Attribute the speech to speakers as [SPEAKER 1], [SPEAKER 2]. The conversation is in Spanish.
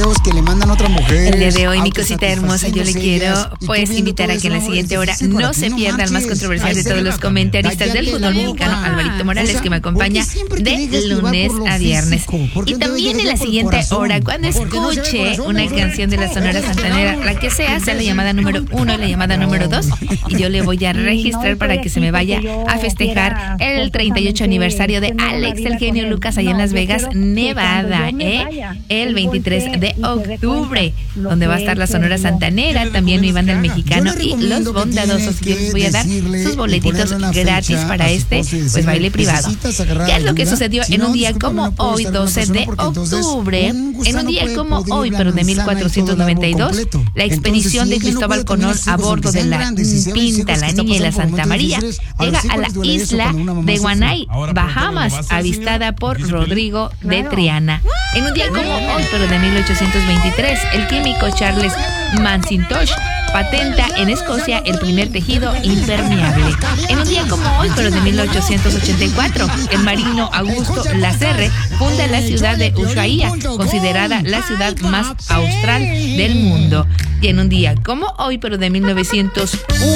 [SPEAKER 1] videos que le mandan a otra mujer.
[SPEAKER 2] El día de hoy, mi cosita hermosa, yo le quiero pues invitar a que en la siguiente hora no se pierda el más controversial de todos los comentaristas del fútbol mexicano, Alvarito Morales, que me acompaña de lunes a viernes. Y también en la siguiente hora, cuando escuche una canción de la Sonora Santanera, la que sea la llamada número 1 y la llamada número 2, y yo le voy a registrar para que se me vaya a festejar el 38 aniversario de Alex el Genio Lucas allá en Las Vegas, Nevada, el 23 de octubre, donde va a estar la Sonora Santanera, también mi banda El Mexicano y Los Bondadosos. Yo les voy a dar sus boletitos gratis para este pues baile privado. ¿Qué es lo que sucedió en un día como hoy, 12 de octubre? En un día como hoy, pero de 1492, la expedición de Cristóbal Colón a bordo de la Pinta, la Niña y la Santa María llega a la isla de Guanay, Bahamas, avistada por Rodrigo de Triana. En un día como hoy, pero de 1823, el químico Charles Mackintosh patenta en Escocia el primer tejido impermeable. En un día como hoy, pero de 1884, el marino Augusto Lacerre funda la ciudad de Ushuaia, considerada la ciudad más austral del mundo. Y en un día como hoy, pero de 1901,